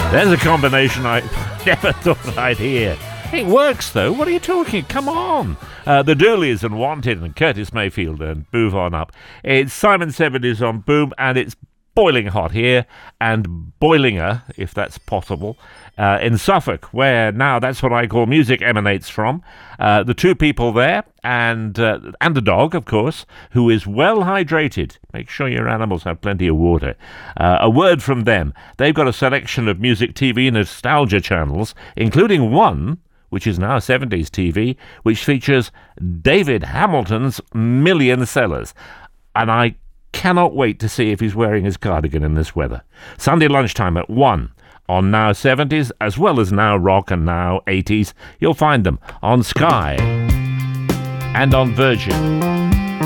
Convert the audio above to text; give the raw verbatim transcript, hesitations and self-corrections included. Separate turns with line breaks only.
There's a combination I never thought I'd hear. It works, though. What are you talking? Come on. Uh, the Dooleys and Wanted and Curtis Mayfield and Move On Up. It's Simon seventies on Boom, and it's boiling hot here and boilinger, if that's possible, uh, in Suffolk, where now that's what I call music emanates from. Uh, the two people there, and uh, and the dog, of course, who is well hydrated. Make sure your animals have plenty of water. Uh, a word from them. They've got a selection of music T V nostalgia channels, including one which is now seventies T V, which features David Hamilton's Million Sellers. And I cannot wait to see if he's wearing his cardigan in this weather. Sunday lunchtime at one on Now seventies, as well as Now Rock and Now eighties. You'll find them on Sky and on Virgin.